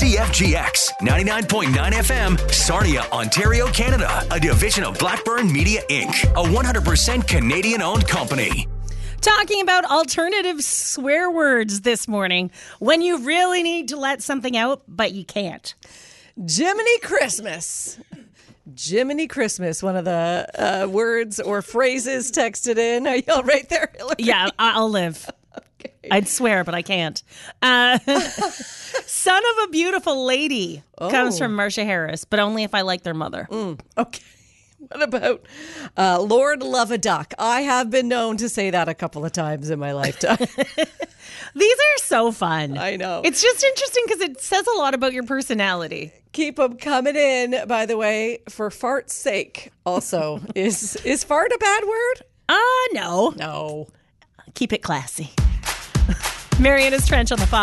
CFGX 99.9 FM, Sarnia, Ontario, Canada. A division of Blackburn Media Inc. A 100% Canadian-owned company. Talking about alternative swear words this morning when you really need to let something out, but you can't. Jiminy Christmas. Jiminy Christmas, one of the words or phrases texted in. Are you all right there, Hillary? Yeah, I'll live. Okay. I'd swear, but I can't. Son of a beautiful lady comes from Marsha Harris, but only if I like their mother. Okay. What about Lord love a duck? I have been known to say that a couple of times in my lifetime. These are so fun. I know. It's just interesting because it says a lot about your personality. Keep them coming in, by the way, for fart's sake. Also, is fart a bad word? No. No. Keep it classy. Mariana's Trench on the 5.